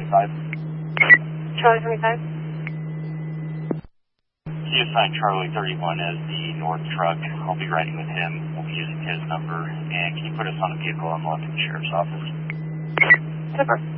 25. Charlie 25. He assigned Charlie 31 as the north truck. I'll be riding with him. We'll be using his number. And can you put us on a vehicle unlocked in the sheriff's office? Super.